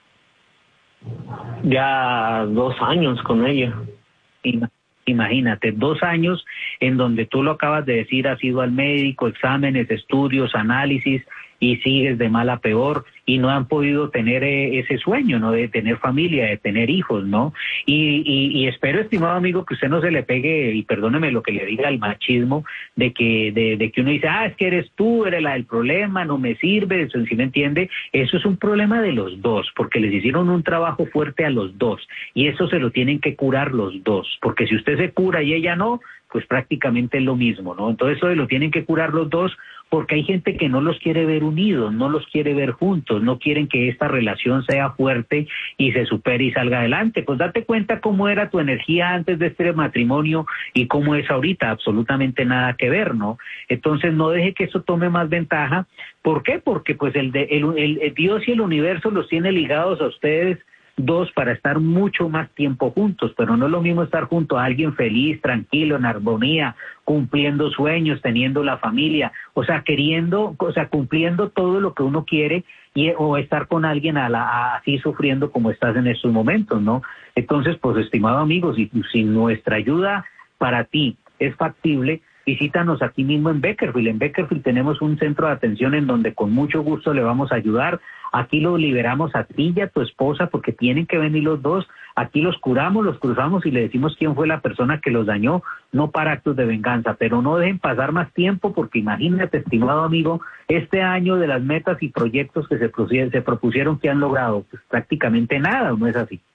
Ya dos años con ella. Imagínate, dos años en donde tú lo acabas de decir, has ido al médico, exámenes, estudios, análisis, y sigues de mal a peor, y no han podido tener eh, ese sueño, ¿no? De tener familia, de tener hijos, ¿no? Y, y, y espero, estimado amigo, que usted no se le pegue, y perdóneme lo que le diga, el machismo, de que de, de que uno dice, ah, es que eres tú, eres la del problema, no me sirve, eso, ¿sí me entiende? Eso es un problema de los dos, porque les hicieron un trabajo fuerte a los dos, y eso se lo tienen que curar los dos, porque si usted se cura y ella no, pues prácticamente es lo mismo, ¿no? Entonces eso lo tienen que curar los dos, porque hay gente que no los quiere ver unidos, no los quiere ver juntos, no quieren que esta relación sea fuerte y se supere y salga adelante. Pues date cuenta cómo era tu energía antes de este matrimonio y cómo es ahorita, absolutamente nada que ver, ¿no? Entonces no deje que eso tome más ventaja. ¿Por qué? Porque pues el, de, el, el, el Dios y el universo los tiene ligados a ustedes dos para estar mucho más tiempo juntos, pero no es lo mismo estar junto a alguien feliz, tranquilo, en armonía, cumpliendo sueños, teniendo la familia, o sea, queriendo, o sea, cumpliendo todo lo que uno quiere, y o estar con alguien a la, a, así sufriendo como estás en estos momentos, ¿no? Entonces, pues, estimado amigo, si, si nuestra ayuda para ti es factible, visítanos aquí mismo en Beckerfield. En Beckerfield tenemos un centro de atención en donde con mucho gusto le vamos a ayudar. Aquí los liberamos a ti y a tu esposa porque tienen que venir los dos. Aquí los curamos, los cruzamos y le decimos quién fue la persona que los dañó, no para actos de venganza. Pero no dejen pasar más tiempo porque imagínate, estimado amigo, este año de las metas y proyectos que se, se propusieron, que han logrado, pues prácticamente nada, ¿no es así?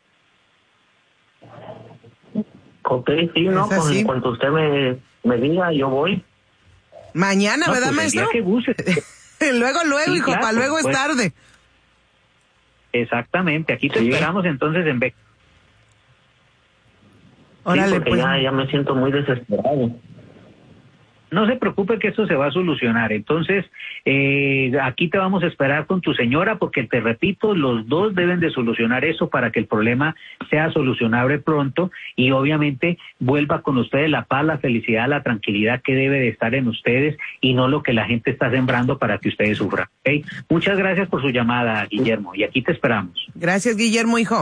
Ok, sí, no, pues en cuanto usted me, me diga, yo voy. Mañana, no, ¿verdad, pues, maestro? Que luego, luego, sí, hijo, claro, para luego pues, es tarde. Exactamente, aquí te sí. esperamos entonces en Beck. Órale, sí, porque pues. ya, ya me siento muy desesperado. No se preocupe que esto se va a solucionar. Entonces, eh, aquí te vamos a esperar con tu señora porque, te repito, los dos deben de solucionar eso para que el problema sea solucionable pronto y obviamente vuelva con ustedes la paz, la felicidad, la tranquilidad que debe de estar en ustedes y no lo que la gente está sembrando para que ustedes sufran. ¿Okay? Muchas gracias por su llamada, Guillermo, y aquí te esperamos. Gracias, Guillermo, hijo.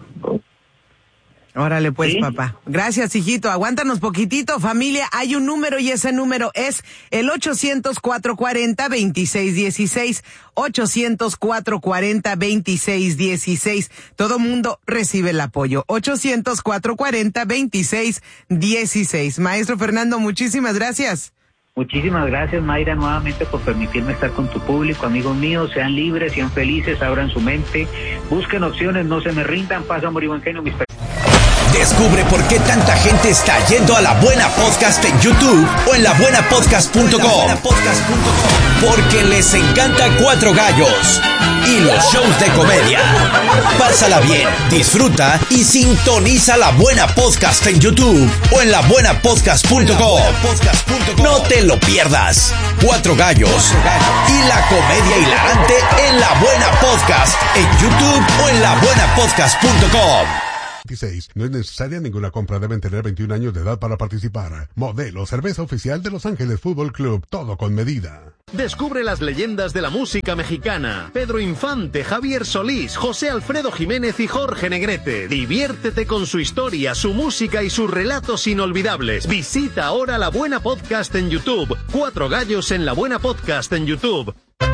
Órale pues, ¿sí? Papá. Gracias, hijito. Aguántanos poquitito, familia. Hay un número y ese número es el ochocientos, cuatrocientos cuarenta, veintiséis dieciséis. ochocientos, cuatrocientos cuarenta, veintiséis dieciséis. Todo mundo recibe el apoyo. ochocientos, cuatrocientos cuarenta, veintiséis dieciséis. Maestro Fernando, muchísimas gracias. Muchísimas gracias, Mayra, nuevamente por permitirme estar con tu público. Amigos míos, sean libres, sean felices, abran su mente, busquen opciones, no se me rindan, paz, amor y buen genio, mis Descubre por qué tanta gente está yendo a La Buena Podcast en YouTube o en la buena podcast punto com. Porque les encanta Cuatro Gallos y los shows de comedia. Pásala bien, disfruta y sintoniza La Buena Podcast en YouTube o en la buena podcast punto com. No te lo pierdas. Cuatro Gallos y la comedia hilarante en La Buena Podcast en YouTube o en la buena podcast punto com. No es necesaria ninguna compra, deben tener veintiún años de edad para participar. Modelo, cerveza oficial de Los Ángeles Fútbol Club, todo con medida. Descubre las leyendas de la música mexicana. Pedro Infante, Javier Solís, José Alfredo Jiménez y Jorge Negrete. Diviértete con su historia, su música y sus relatos inolvidables. Visita ahora La Buena Podcast en YouTube. Cuatro Gallos en La Buena Podcast en YouTube.